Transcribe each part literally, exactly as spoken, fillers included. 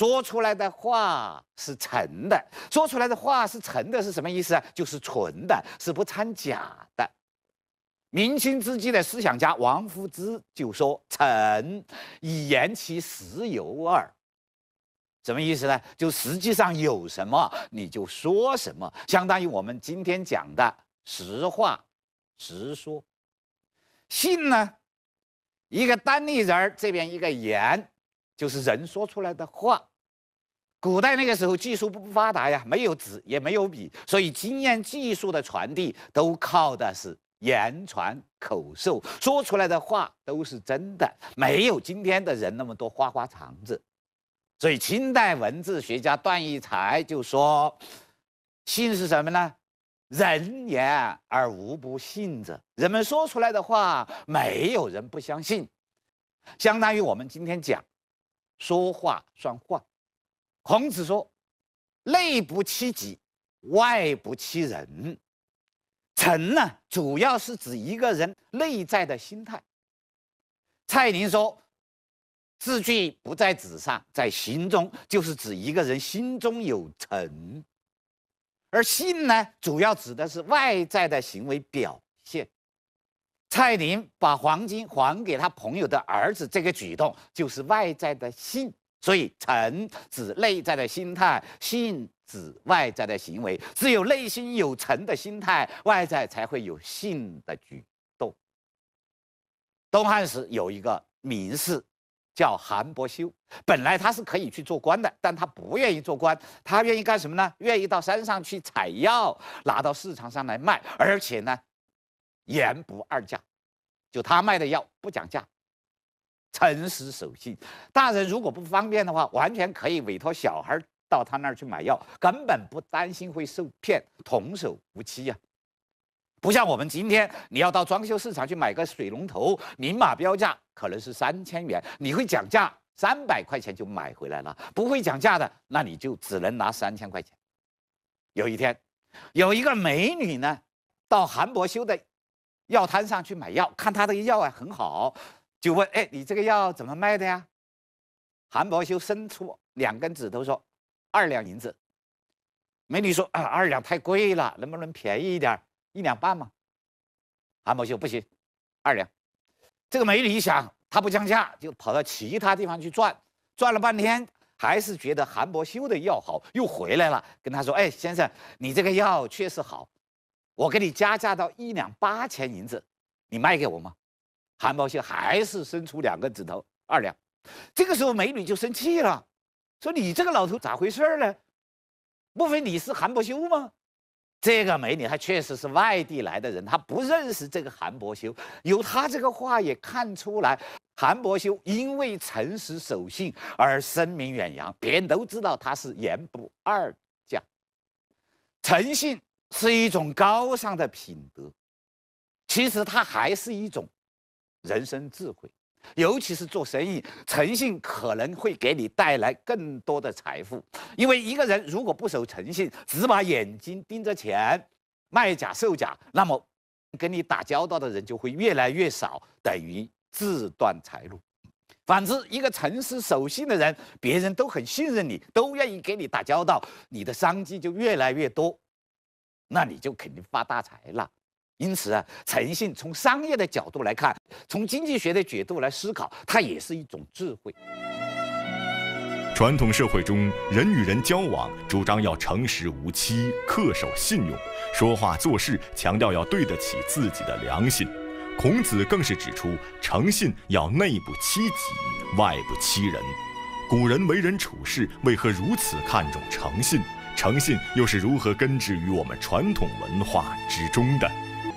说出来的话是诚的，说出来的话是诚的，是什么意思啊？就是纯的，是不掺假的。明清之际的思想家王夫之就说：“诚以言其实有耳。”什么意思呢？就实际上有什么你就说什么，相当于我们今天讲的实话实说。信呢，一个单立人这边一个言，就是人说出来的话。古代那个时候技术不发达呀，没有纸也没有笔，所以经验技术的传递都靠的是言传口授，说出来的话都是真的，没有今天的人那么多花花肠子。所以清代文字学家段义才就说，信是什么呢？人言而无不信者，人们说出来的话，没有人不相信。相当于我们今天讲，说话算话。孔子说：“内不欺己，外不欺人。”诚呢，主要是指一个人内在的心态。蔡林说：“字句不在纸上，在心中”，就是指一个人心中有诚。而信呢，主要指的是外在的行为表现。蔡林把黄金还给他朋友的儿子，这个举动就是外在的信。所以，诚指内在的心态，信指外在的行为。只有内心有诚的心态，外在才会有信的举动。东汉时有一个名士叫韩伯修，本来他是可以去做官的，但他不愿意做官，他愿意干什么呢？愿意到山上去采药，拿到市场上来卖，而且呢，言不二价，就他卖的药不讲价。诚实守信，大人如果不方便的话，完全可以委托小孩到他那儿去买药，根本不担心会受骗，童叟无欺呀、啊。不像我们今天，你要到装修市场去买个水龙头，明码标价可能是三千元，你会讲价，三百块钱就买回来了；不会讲价的，那你就只能拿三千块钱。有一天，有一个美女呢，到韩伯修的药摊上去买药，看他的药啊很好。就问：“哎，你这个药怎么卖的呀？”韩伯修伸出两根指头说：“二两银子。”美女说：“啊，二两太贵了，能不能便宜一点，一两半嘛？”韩伯修不行，二两。这个美女一想，她不降价，就跑到其他地方去转，转了半天，还是觉得韩伯修的药好，又回来了，跟他说：“哎，先生，你这个药确实好，我给你加价到一两八千银子，你卖给我吗？”韩伯修还是伸出两个指头，二两。这个时候美女就生气了，说：“你这个老头咋回事呢？莫非你是韩伯修吗？”这个美女她确实是外地来的人，她不认识这个韩伯修。由她这个话也看出来，韩伯修因为诚实守信而声名远扬，别人都知道他是言不二价。诚信是一种高尚的品德，其实它还是一种人生智慧，尤其是做生意，诚信可能会给你带来更多的财富。因为一个人如果不守诚信，只把眼睛盯着钱，卖假售假，那么跟你打交道的人就会越来越少，等于自断财路。反之，一个诚实守信的人，别人都很信任你，都愿意给你打交道，你的商机就越来越多，那你就肯定发大财了。因此啊，诚信从商业的角度来看，从经济学的角度来思考，它也是一种智慧。 传统社会中，人与人交往主张要诚实无欺、恪守信用，说话做事强调要对得起自己的良心。孔子更是指出，诚信要内不欺己，外不欺人。古人为人处事为何如此看重诚信？诚信又是如何根植于我们传统文化之中的？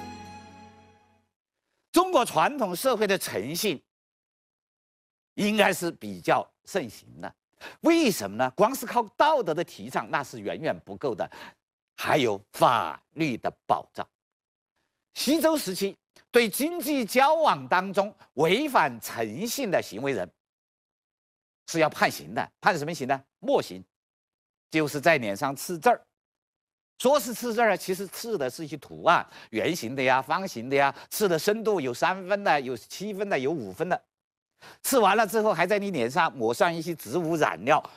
中国传统社会的诚信应该是比较盛行的，为什么呢？光是靠道德的提倡那是远远不够的，还有法律的保障。西周时期，对经济交往当中违反诚信的行为人是要判刑的，判什么刑呢？墨刑，就是在脸上刺字儿。说是刺字儿，其实刺的是一些图案，圆形的呀、方形的呀，刺的深度有三分的，有七分的，有五分的。刺完了之后，还在你脸上抹上一些植物染料，